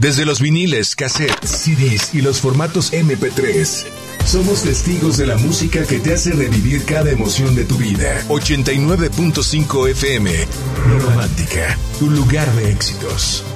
Desde los viniles, cassettes, CDs y los formatos MP3. Somos testigos de la música que te hace revivir cada emoción de tu vida. 89.5 FM. Romántica, tu lugar de éxitos.